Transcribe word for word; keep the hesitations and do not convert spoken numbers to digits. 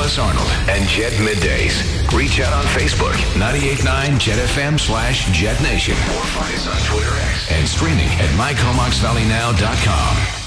Douglas Arnold and Jet Middays. Reach out on Facebook, ninety-eight point nine Jet F M slash Jet Nation. Or find us on Twitter X and streaming at my comox valley now dot com.